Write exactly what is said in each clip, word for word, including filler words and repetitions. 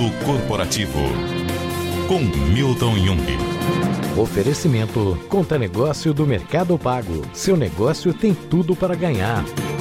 Mundo Corporativo, com Milton Jung. Oferecimento Conta Negócio do Mercado Pago. Seu negócio tem tudo para ganhar.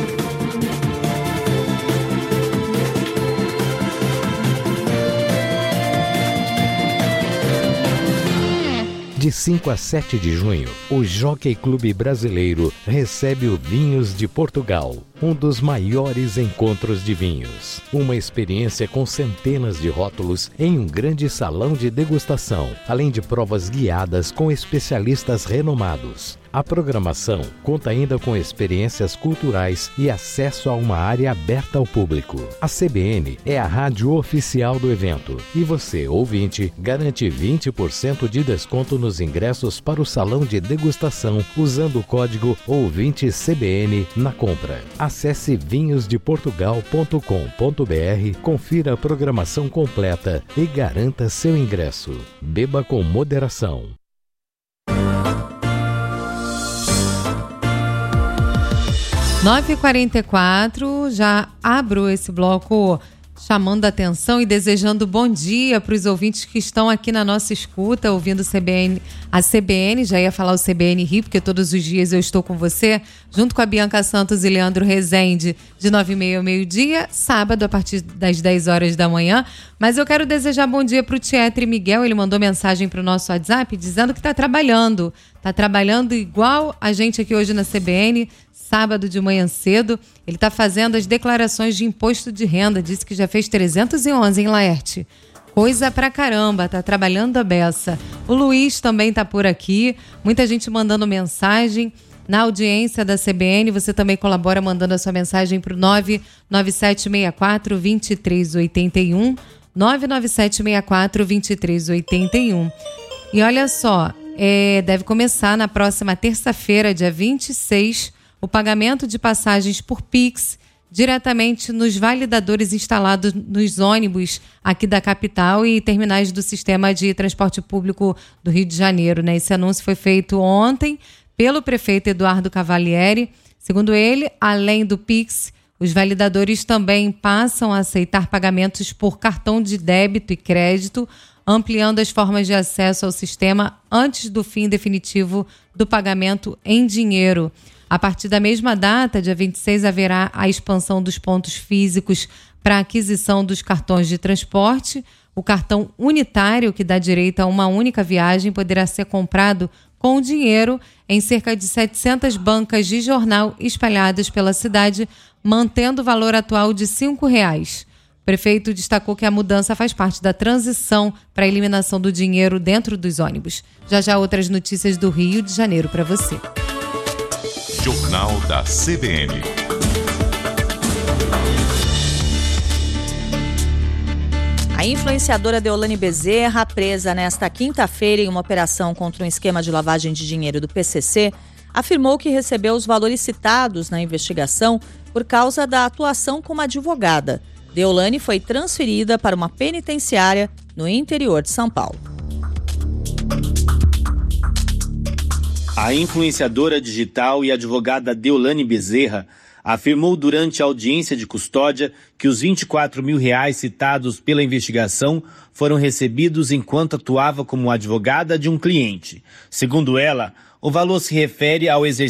De cinco a sete de junho, o Jockey Clube Brasileiro recebe o Vinhos de Portugal, um dos maiores encontros de vinhos. Uma experiência com centenas de rótulos em um grande salão de degustação, além de provas guiadas com especialistas renomados. A programação conta ainda com experiências culturais e acesso a uma área aberta ao público. A C B N é a rádio oficial do evento e você, ouvinte, garante vinte por cento de desconto nos ingressos para o salão de degustação usando o código ouvinte C B N na compra. Acesse vinhos de portugal ponto com ponto b r, confira a programação completa e garanta seu ingresso. Beba com moderação. nove e quarenta e quatro, já abro esse bloco chamando a atenção e desejando bom dia para os ouvintes que estão aqui na nossa escuta, ouvindo C B N, a C B N, já ia falar o C B N Rio, porque todos os dias eu estou com você, junto com a Bianca Santos e Leandro Rezende, de nove e meia ao meio-dia, sábado a partir das dez horas da manhã. Mas eu quero desejar bom dia para o Tietre Miguel, ele mandou mensagem para o nosso WhatsApp dizendo que está trabalhando, está trabalhando igual a gente aqui hoje na C B N, sábado de manhã cedo. Ele está fazendo as declarações de imposto de renda. Disse que já fez trezentos e onze, hein, Laerte? Coisa pra caramba, tá trabalhando a beça. O Luiz também tá por aqui. Muita gente mandando mensagem. Na audiência da C B N, você também colabora mandando a sua mensagem para o nove nove sete seis quatro, dois três oito um. nove nove sete seis quatro, dois três oito um. E olha só, é, deve começar na próxima terça-feira, dia vinte e seis, o pagamento de passagens por Pix diretamente nos validadores instalados nos ônibus aqui da capital e terminais do sistema de transporte público do Rio de Janeiro, né? Esse anúncio foi feito ontem pelo prefeito Eduardo Cavalieri. Segundo ele, além do Pix, os validadores também passam a aceitar pagamentos por cartão de débito e crédito, ampliando as formas de acesso ao sistema antes do fim definitivo do pagamento em dinheiro. A partir da mesma data, dia vinte e seis, haverá a expansão dos pontos físicos para aquisição dos cartões de transporte. O cartão unitário, que dá direito a uma única viagem, poderá ser comprado com dinheiro em cerca de setecentas bancas de jornal espalhadas pela cidade, mantendo o valor atual de cinco reais. O prefeito destacou que a mudança faz parte da transição para a eliminação do dinheiro dentro dos ônibus. Já já outras notícias do Rio de Janeiro para você. Jornal da C B N. A influenciadora Deolane Bezerra, presa nesta quinta-feira em uma operação contra um esquema de lavagem de dinheiro do P C C, afirmou que recebeu os valores citados na investigação por causa da atuação como advogada. Deolane foi transferida para uma penitenciária no interior de São Paulo. A influenciadora digital e advogada Deolane Bezerra afirmou durante a audiência de custódia que os vinte e quatro mil reais citados pela investigação foram recebidos enquanto atuava como advogada de um cliente. Segundo ela, o valor se refere ao exercício